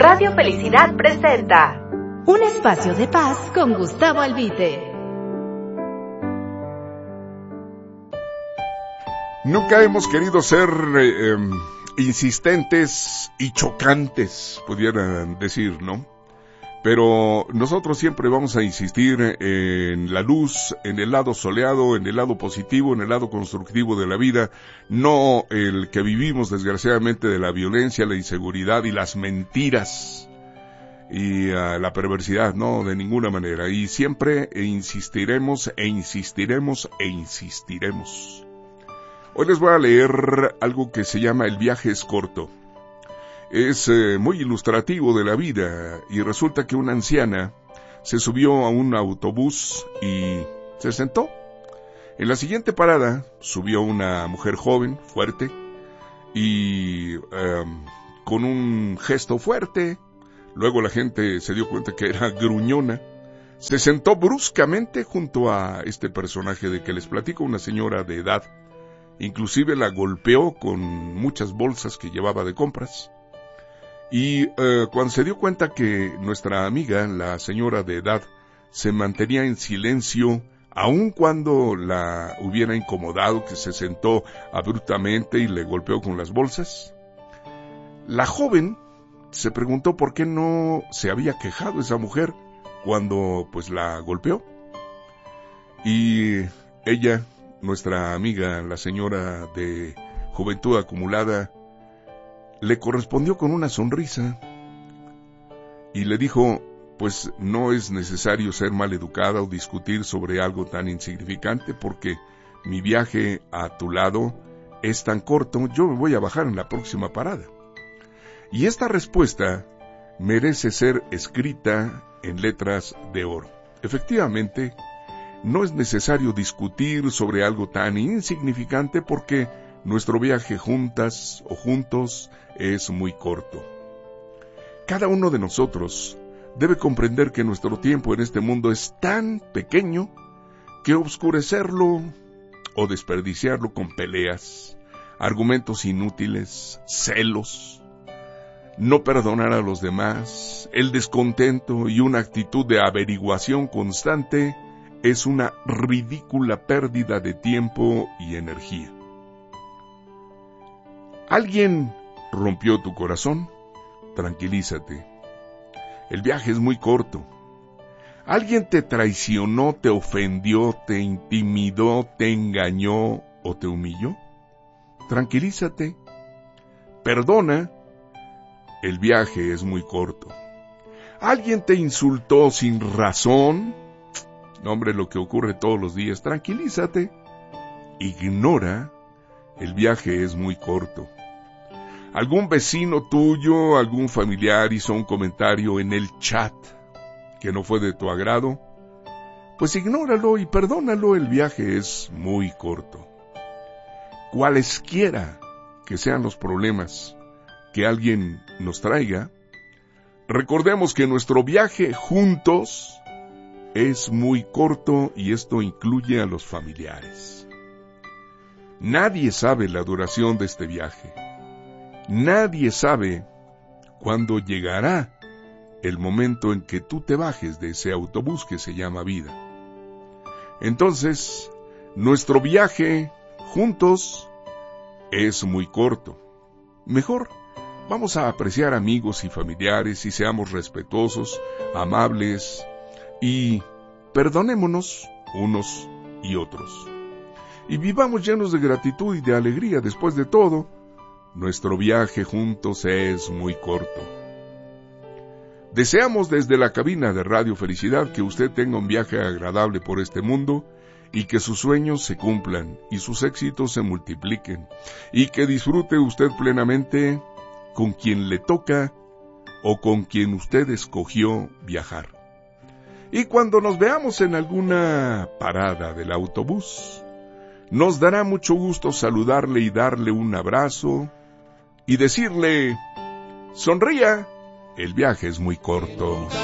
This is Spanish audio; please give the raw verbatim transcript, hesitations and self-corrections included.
Radio Felicidad presenta un espacio de paz con Gustavo Albite. Nunca hemos querido ser eh, eh, insistentes y chocantes, pudieran decir, ¿no? Pero nosotros siempre vamos a insistir en la luz, en el lado soleado, en el lado positivo, en el lado constructivo de la vida, no el que vivimos desgraciadamente de la violencia, la inseguridad y las mentiras y uh, la perversidad, no, de ninguna manera. Y siempre insistiremos e insistiremos e insistiremos. Hoy les voy a leer algo que se llama El viaje es corto. Es eh, muy ilustrativo de la vida y resulta que una anciana se subió a un autobús y se sentó. En la siguiente parada subió una mujer joven, fuerte y eh, con un gesto fuerte. Luego la gente se dio cuenta que era gruñona. Se sentó bruscamente junto a este personaje de que les platico, una señora de edad. Inclusive la golpeó con muchas bolsas que llevaba de compras. Y uh, cuando se dio cuenta que nuestra amiga, la señora de edad, se mantenía en silencio, aun cuando la hubiera incomodado, que se sentó abruptamente y le golpeó con las bolsas, la joven se preguntó por qué no se había quejado esa mujer cuando pues la golpeó. Y ella, nuestra amiga, la señora de juventud acumulada, le correspondió con una sonrisa y le dijo, pues no es necesario ser maleducada o discutir sobre algo tan insignificante porque mi viaje a tu lado es tan corto, yo me voy a bajar en la próxima parada. Y esta respuesta merece ser escrita en letras de oro. Efectivamente, no es necesario discutir sobre algo tan insignificante porque nuestro viaje juntas o juntos es muy corto. Cada uno de nosotros debe comprender que nuestro tiempo en este mundo es tan pequeño que obscurecerlo o desperdiciarlo con peleas, argumentos inútiles, celos, no perdonar a los demás, el descontento y una actitud de averiguación constante es una ridícula pérdida de tiempo y energía. ¿Alguien rompió tu corazón? Tranquilízate. El viaje es muy corto. ¿Alguien te traicionó, te ofendió, te intimidó, te engañó o te humilló? Tranquilízate. Perdona. El viaje es muy corto. ¿Alguien te insultó sin razón? No, hombre, lo que ocurre todos los días. Tranquilízate. Ignora. El viaje es muy corto. ¿Algún vecino tuyo, algún familiar hizo un comentario en el chat que no fue de tu agrado? Pues ignóralo y perdónalo, el viaje es muy corto. Cualesquiera que sean los problemas que alguien nos traiga, recordemos que nuestro viaje juntos es muy corto y esto incluye a los familiares. Nadie sabe la duración de este viaje. Nadie sabe cuándo llegará el momento en que tú te bajes de ese autobús que se llama vida. Entonces, nuestro viaje juntos es muy corto. Mejor, vamos a apreciar amigos y familiares y seamos respetuosos, amables y perdonémonos unos y otros. Y vivamos llenos de gratitud y de alegría. Después de todo, nuestro viaje juntos es muy corto. Deseamos desde la cabina de Radio Felicidad que usted tenga un viaje agradable por este mundo y que sus sueños se cumplan y sus éxitos se multipliquen y que disfrute usted plenamente con quien le toca o con quien usted escogió viajar. Y cuando nos veamos en alguna parada del autobús, nos dará mucho gusto saludarle y darle un abrazo y decirle, sonría, el viaje es muy corto.